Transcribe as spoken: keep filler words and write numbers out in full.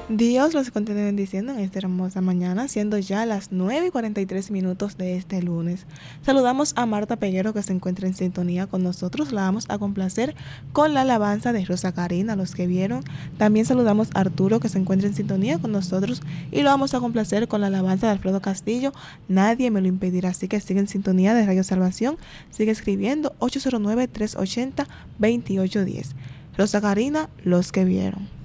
Dios los continúe bendiciendo en esta hermosa mañana, siendo ya las nueve y cuarenta y tres minutos de este lunes. Saludamos a Marta Peguero, que se encuentra en sintonía con nosotros. La vamos a complacer con la alabanza de Rosa Karina, los que vieron. También saludamos a Arturo, que se encuentra en sintonía con nosotros, y lo vamos a complacer con la alabanza de Alfredo Castillo, Nadie me lo impedirá. Así que sigue en sintonía de Radio Salvación, sigue escribiendo ocho cero nueve, tres ocho cero, dos ocho uno cero. Rosa Karina, los que vieron.